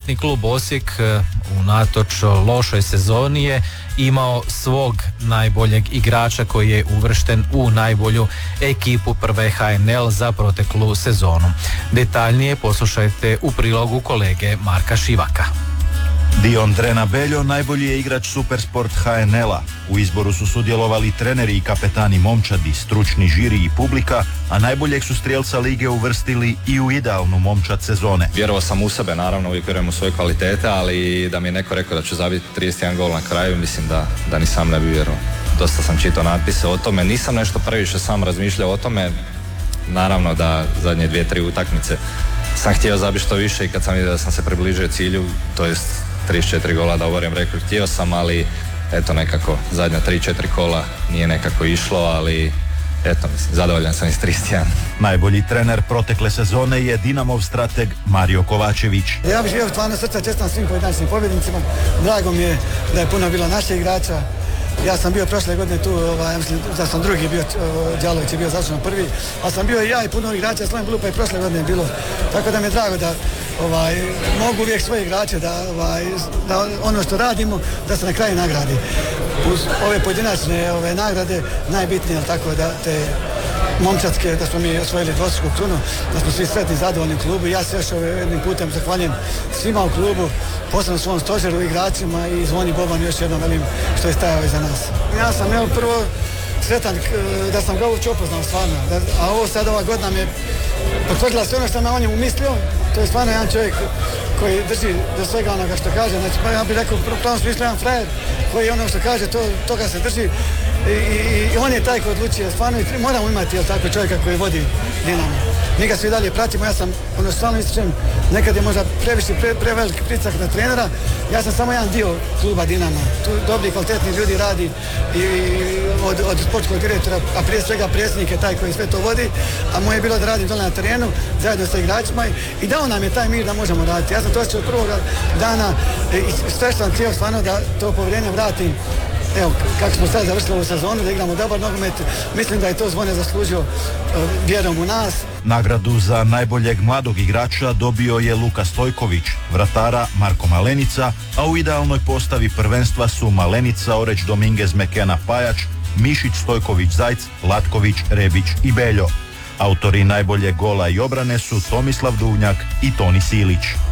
Nogometni klub Osijek unatoč lošoj sezoni je imao svog najboljeg igrača koji je uvršten u najbolju ekipu prve HNL za proteklu sezonu. Detaljnije poslušajte u prilogu kolege Marka Šivaka. Dion Drena Beljo najbolji je igrač Supersport HNL-a. U izboru su sudjelovali treneri i kapetani momčadi, stručni žiri i publika, a najboljeg su strijelca lige uvrstili i u idealnu momčad sezone. Vjerovao sam u sebe, naravno uvijek vjerujem u svoje kvalitete, ali da mi je neko rekao da ću zabiti 31 gol na kraju, mislim da ni sam ne bi vjerovao. Dosta sam čitao natpise o tome, nisam nešto previše sam razmišljao o tome. Naravno da zadnje 2-3 utakmice sam htio zabiti što više i kad sam vidio da sam se približio cilju, to jest 34 gola da oborim rekord, htio sam, ali eto nekako zadnja 3-4 kola nije nekako išlo, ali eto mislim, zadovoljan sam i s 31. Najbolji trener protekle sezone je Dinamov strateg Mario Kovačević. Ja bih bio stvarno srca čestam svim pojedinačnim pobjednicima, drago mi je da je puno bilo naših igrača. Ja sam bio prošle godine tu, ja mislim da sam drugi bio, Đalović je bio završeno prvi, a sam bio i ja i puno igrača Sloven Blupa i prošle godine je bilo, tako da mi je drago da mogu uvijek svoje igrače da ono što radimo da se na kraju nagradi. Uz ove pojedinačne nagrade najbitnije, tako da te momčadske, da smo mi osvojili dvostruku krunu, da smo svi sretni i zadovoljni u klubu. Ja se još jednim putem zahvaljujem svima u klubu, posebno svom stožeru, igračima i Zvoni Boban još jednom velim što je stajao iza nas. Ja sam prvo sretan da sam ga uopće upoznao stvarno, a ovo sad ova godina mi je potvrdila sve ono što me o njemu mislio. To je stvarno jedan čovjek koji drži do svega onoga što kaže. Znači, ja bih rekao u pravom smislu jedan frajer koji ono što kaže, toga se drži. I on je taj koji odlučuje, stvarno moramo imati tako čovjeka koji vodi Dinamo. Mi ga svi dalje pratimo, ja sam, ono stvarno ističem, nekad je možda previše preveliki pritisak na trenera, ja sam samo jedan dio kluba Dinama. Tu dobri, kvalitetni ljudi radi i od sportskog direktora, a prije svega predsjednik je taj koji sve to vodi, a moje je bilo da radim dole na terenu, zajedno sa igračima i dao nam je taj mir da možemo raditi. Ja sam to osjećao od prvog dana i sve što sam htio stvarno da to povjerenje vratim. Evo, kako smo sad završili ovu sezonu, da igramo dobar nogomet, mislim da je to Zvone zaslužio vjerom u nas. Nagradu za najboljeg mladog igrača dobio je Luka Stojković, vratara Marko Malenica, a u idealnoj postavi prvenstva su Malenica, Oreć, Dominguez, Mekena, Pajač, Mišić, Stojković, Zajc, Latković, Rebić i Beljo. Autori najboljeg gola i obrane su Tomislav Duvnjak i Toni Silić.